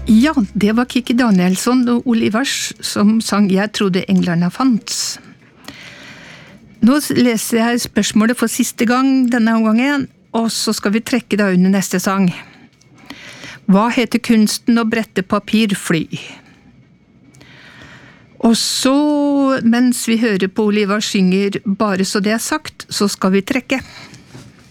Ja, det var Kikki Danielsson og Olivers som sang «Jeg trodde englerne fanns». Nå leser jeg spørsmålet for siste gang denne omgangen, og så skal vi trekke det under neste sang. Hva heter kunsten å brette papirfly? Og så, mens vi hører på Oliver synger «Bare så det er sagt», så skal vi trekke.